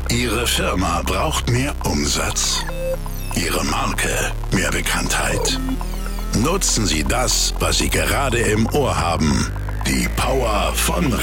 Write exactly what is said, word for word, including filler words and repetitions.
Ihre Firma braucht mehr Umsatz. Ihre Marke mehr Bekanntheit. Nutzen Sie das, was Sie gerade im Ohr haben. Die Power von